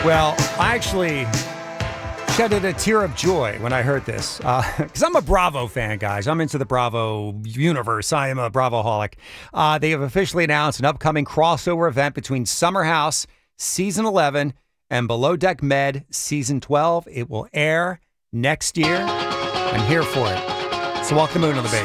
Well, I actually shedded a tear of joy when I heard this because I'm a Bravo fan, guys. I'm into the Bravo universe. I am a Bravoholic. They have officially announced an upcoming crossover event between Summer House Season 11 and Below Deck Med Season 12. It will air next year. I'm here for it. So walk the moon on the base.